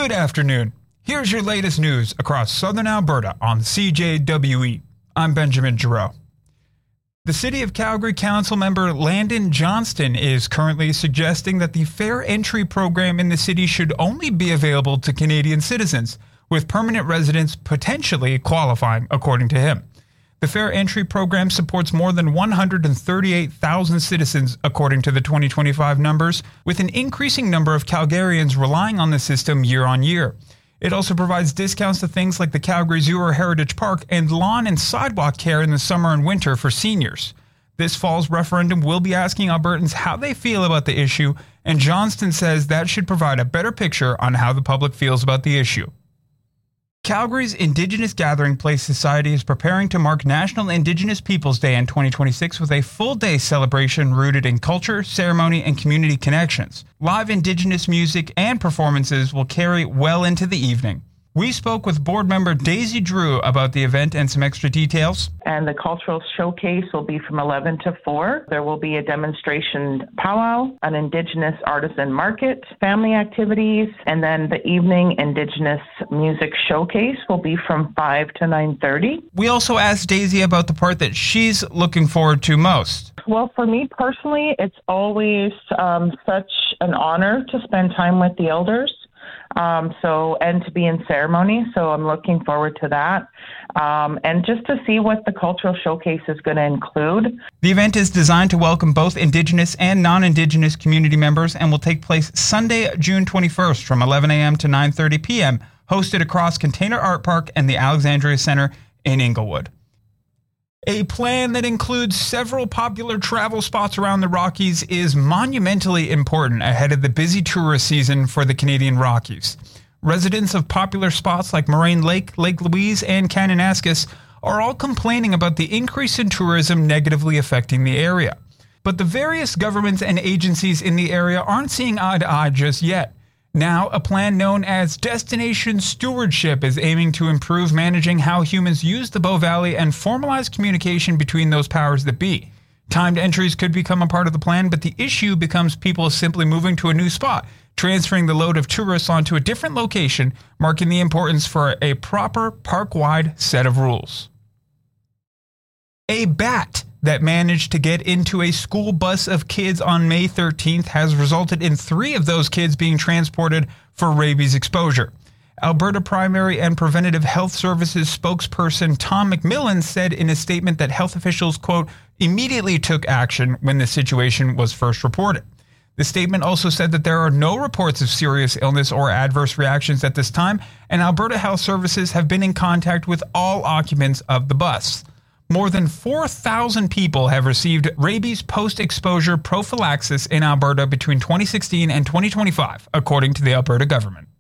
Good afternoon. Here's your latest news across southern Alberta on CJWE. I'm Benjamin Giroux. The City of Calgary Council member Landon Johnston is currently suggesting that the Fair Entry program in the city should only be available to Canadian citizens, with permanent residents potentially qualifying, according to him. The Fair Entry program supports more than 138,000 citizens, according to the 2025 numbers, with an increasing number of Calgarians relying on the system year on year. It also provides discounts to things like the Calgary Zoo or Heritage Park and lawn and sidewalk care in the summer and winter for seniors. This fall's referendum will be asking Albertans how they feel about the issue, and Johnston says that should provide a better picture on how the public feels about the issue. Calgary's Indigenous Gathering Place Society is preparing to mark National Indigenous Peoples Day in 2026 with a full-day celebration rooted in culture, ceremony, and community connections. Live Indigenous music and performances will carry well into the evening. We spoke with board member Daisy Drew about the event and some extra details. And the cultural showcase will be from 11 to 4. There will be a demonstration powwow, an Indigenous artisan market, family activities, and then the evening Indigenous music showcase will be from 5 to 9:30. We also asked Daisy about the part that she's looking forward to most. Well, for me personally, it's always such an honor to spend time with the elders. And to be in ceremony. So I'm looking forward to that. And just to see what the cultural showcase is going to include. The event is designed to welcome both Indigenous and non-Indigenous community members and will take place Sunday, June 21st from 11 a.m. to 9:30 p.m., hosted across Container Art Park and the Alexandria Center in Inglewood. A plan that includes several popular travel spots around the Rockies is monumentally important ahead of the busy tourist season for the Canadian Rockies. Residents of popular spots like Moraine Lake, Lake Louise, and Kananaskis are all complaining about the increase in tourism negatively affecting the area. But the various governments and agencies in the area aren't seeing eye to eye just yet. Now, a plan known as Destination Stewardship is aiming to improve managing how humans use the Bow Valley and formalize communication between those powers that be. Timed entries could become a part of the plan, but the issue becomes people simply moving to a new spot, transferring the load of tourists onto a different location, marking the importance for a proper park-wide set of rules. A bat that managed to get into a school bus of kids on May 13th has resulted in 3 of those kids being transported for rabies exposure. Alberta Primary and Preventative Health Services spokesperson Tom McMillan said in a statement that health officials, quote, immediately took action when the situation was first reported. The statement also said that there are no reports of serious illness or adverse reactions at this time, and Alberta Health Services have been in contact with all occupants of the bus. More than 4,000 people have received rabies post-exposure prophylaxis in Alberta between 2016 and 2025, according to the Alberta government.